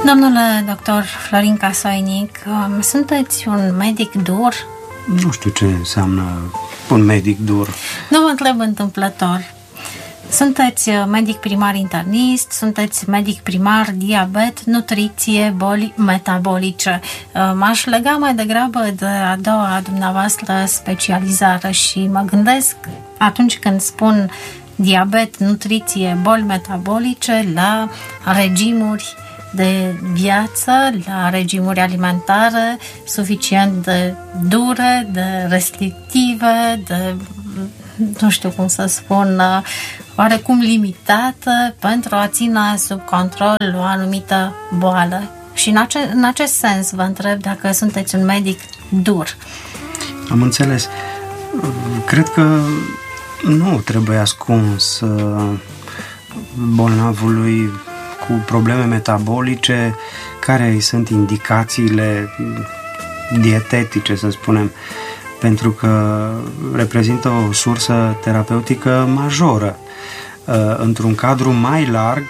Domnule doctor Florin Casoinic, sunteți un medic dur? Nu știu ce înseamnă un medic dur. Nu mă întreb întâmplător. Sunteți medic primar internist, sunteți medic primar diabet, nutriție, boli metabolice. M-aș lega mai degrabă de a doua dumneavoastră specializare și mă gândesc atunci când spun diabet, nutriție, boli metabolice la regimuri de viață, la regimuri alimentare suficient de dure, de restrictive, de, nu știu cum să spun, oarecum limitată pentru a ține sub control o anumită boală. Și în acest sens vă întreb dacă sunteți un medic dur. Am înțeles. Cred că nu trebuie ascuns bolnavului cu probleme metabolice care îi sunt indicațiile dietetice, să spunem, pentru că reprezintă o sursă terapeutică majoră. Într-un cadru mai larg,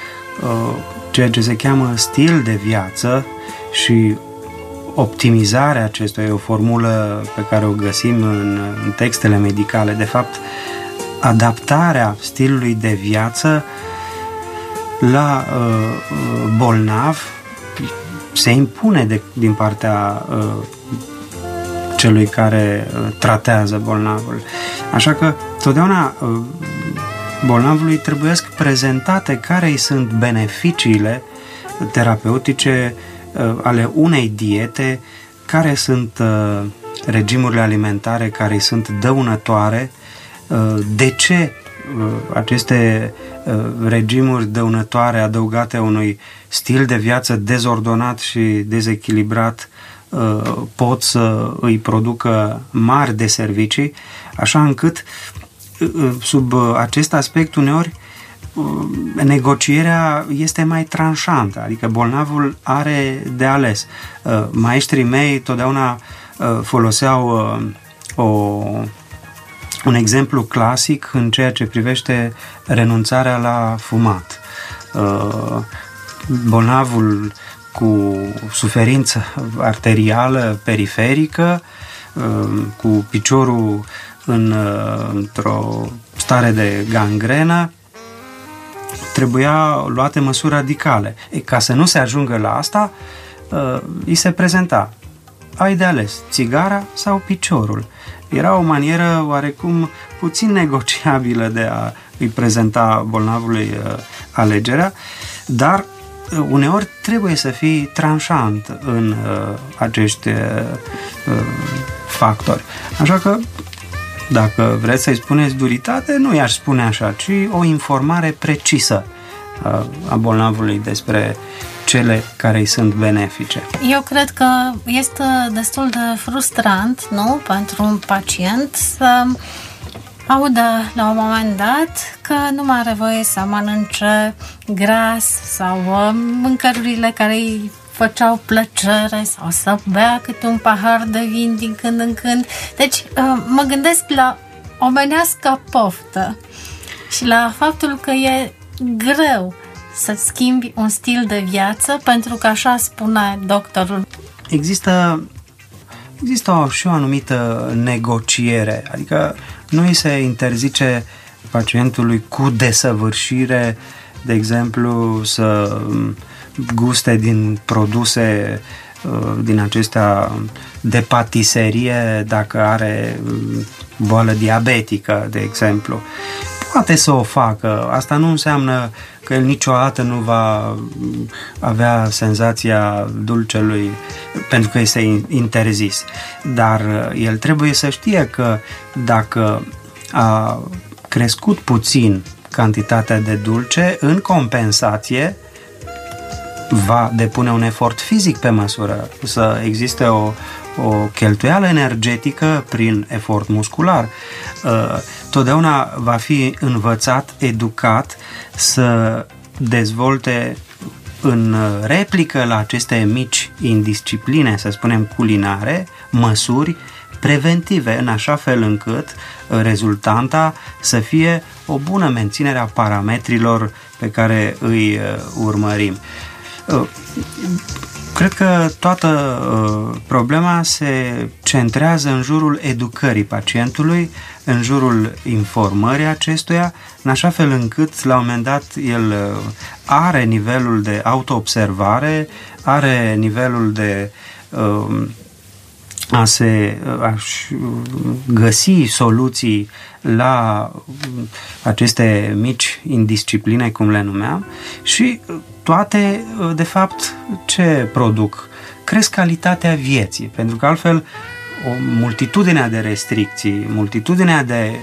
ceea ce se cheamă stil de viață și optimizarea acestuia, e o formulă pe care o găsim în textele medicale. De fapt, adaptarea stilului de viață la bolnav se impune din partea celui care tratează bolnavul. Așa că totdeauna bolnavului trebuiesc prezentate care îi sunt beneficiile terapeutice ale unei diete, care sunt regimurile alimentare care îi sunt dăunătoare, de ce aceste regimuri dăunătoare adăugate unui stil de viață dezordonat și dezechilibrat pot să îi producă mari deservicii, așa încât sub acest aspect uneori negocierea este mai tranșantă, adică bolnavul are de ales. Maestrii mei totdeauna foloseau un exemplu clasic în ceea ce privește renunțarea la fumat. Bolnavul cu suferință arterială periferică, cu piciorul într-o stare de gangrenă, trebuia luate măsuri radicale. Ca să nu se ajungă la asta, îi se prezenta: ai de ales țigara sau piciorul. Era o manieră oarecum puțin negociabilă de a îi prezenta bolnavului alegerea, dar uneori trebuie să fii tranșant în acești factori. Așa că, dacă vreți să-i spuneți duritate, nu i-aș spune așa, ci o informare precisă a bolnavului despre cele care îi sunt benefice. Eu cred că este destul de frustrant, nu, pentru un pacient să audă la un moment dat că nu mai are voie să mănânce gras sau mâncărurile care îi făceau plăcere sau să bea câte un pahar de vin din când în când. Deci mă gândesc la omenească poftă și la faptul că e greu să schimbi un stil de viață, pentru că așa spune doctorul. Există și o anumită negociere, adică nu îi se interzice pacientului cu desăvârșire, de exemplu, să guste din produse din acestea de patiserie dacă are boală diabetică, de exemplu. Poate să o facă. Asta nu înseamnă că el niciodată nu va avea senzația dulcelui pentru că este interzis. Dar el trebuie să știe că dacă a crescut puțin cantitatea de dulce, în compensație va depune un efort fizic pe măsură, să existe o cheltuială energetică prin efort muscular. Totdeauna va fi învățat, educat să dezvolte în replică la aceste mici indiscipline, să spunem culinare, măsuri preventive, în așa fel încât rezultanta să fie o bună menținere a parametrilor pe care îi urmărim. Cred că toată problema se centrează în jurul educării pacientului, în jurul informării acestuia, în așa fel încât, la un moment dat, el are nivelul de autoobservare, are nivelul de a-și găsi soluții la aceste mici indiscipline, cum le numeam, și toate, de fapt, ce produc? Cresc calitatea vieții, pentru că altfel o multitudine de restricții, multitudinea de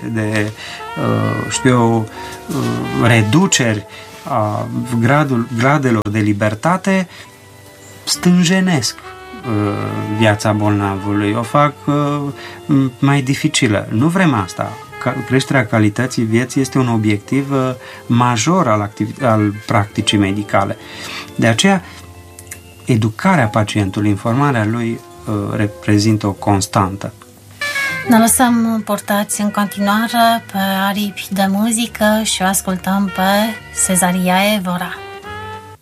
reduceri a gradelor de libertate stânjenesc viața bolnavului, o fac mai dificilă. Nu vrem asta. Creșterea calității vieții este un obiectiv major al practicii medicale. De aceea, educarea pacientului, informarea lui reprezintă o constantă. Ne lăsăm purtați în continuare pe aripi de muzică și o ascultăm pe Cezaria Evora.